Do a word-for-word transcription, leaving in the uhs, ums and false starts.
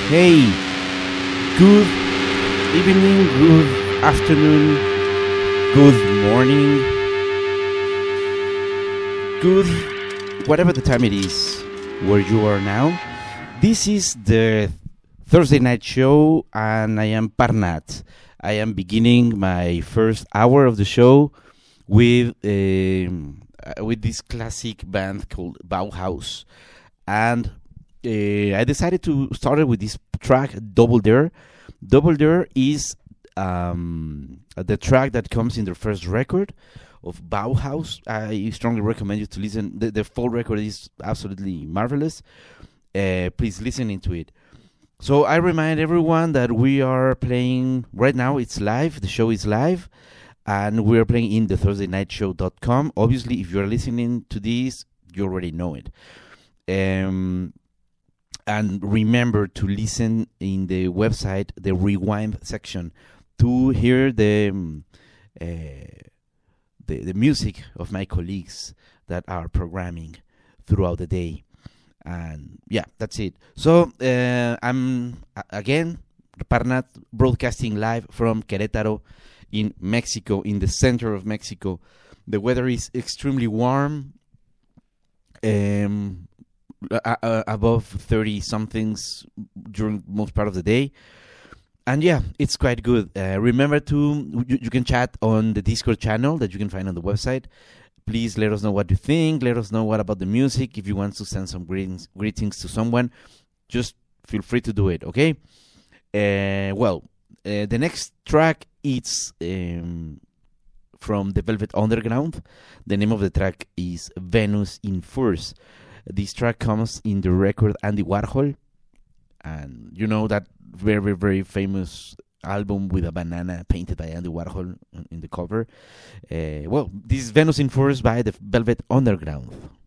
Hey, good evening, good afternoon, good morning, good whatever the time it is where you are now. This is the Thursday night show, and I am Parnat. I am beginning my first hour of the show with um, uh, with this classic band called Bauhaus, and uh, I decided to start it with this track, Double Dare. Double Dare is um, the track that comes in their first record of Bauhaus. I strongly recommend you to listen. The, the full record is absolutely marvelous. Uh, please listen into it. So I remind everyone that we are playing right now. It's live. The show is live. And we're playing in the Thursday Night Show dot com. Obviously, if you're listening to this, you already know it. Um, and remember to listen in the website, the rewind section, to hear the, um, uh, the the music of my colleagues that are programming throughout the day. And yeah, that's it. So uh, I'm uh, again Parnat, broadcasting live from Querétaro in Mexico, in the center of Mexico. The weather is extremely warm, um, uh, uh, above thirty somethings during most part of the day. And yeah, it's quite good. Uh, remember to, you, you can chat on the Discord channel that you can find on the website. Please let us know what you think. Let us know what about the music. If you want to send some greetings, greetings to someone, just feel free to do it, okay? Uh, well, uh, the next track is um, from the Velvet Underground. The name of the track is Venus in Furs. This track comes in the record Andy Warhol. And you know that very, very famous album with a banana painted by Andy Warhol in the cover. Uh, well, this is Venus in Furs by the Velvet Underground.